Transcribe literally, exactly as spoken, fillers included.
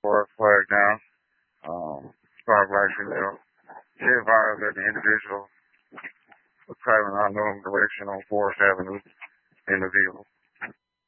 for us flag down. Um, five black female. Hit violence at the individual was traveling in an unknown direction on Forest Avenue in the vehicle.